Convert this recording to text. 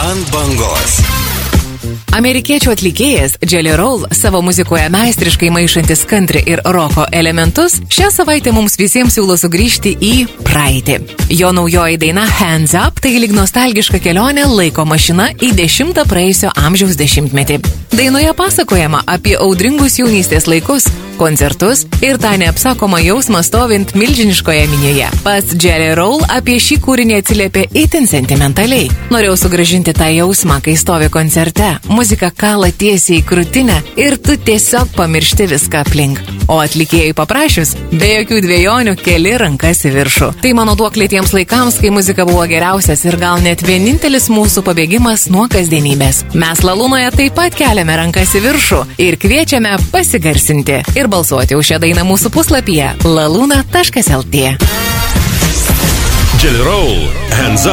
Ant bangos. Amerikiečių atlikėjas Jelly Roll savo muzikoje meistriškai maišantis country ir roko elementus šią savaitę mums visiems siūlo sugrįžti į praeitį. Jo naujoji daina Hands Up tai lyg nostalgiška kelionė laiko mašina į 10 praėjusio amžiaus dešimtmetį. Dainoje pasakojama apie audringus jaunystės laikus, koncertus ir tą neapsakomą jausmą stovint milžiniškoje minioje. Pats Jelly Roll apie šį kūrinį atsiliepė itin sentimentaliai. Norėjau sugrąžinti tą jausmą, kai stovi koncerte. Muzika kala tiesiai į krūtinę ir tu tiesiog pamiršti viską aplink. O atlikėjui paprašius, be jokių dvejonių keli rankas į viršų. Tai mano duoklė tiems laikams, kai muzika buvo geriausias ir gal net vienintelis mūsų pabėgimas nuo kasdienybės. Mes Lalūnoje taip pat keliame rankas į viršų ir kviečiame pasigarsinti ir balsuoti už šią dainą mūsų puslapyje laluna.lt. Jelly Roll, Hands Up.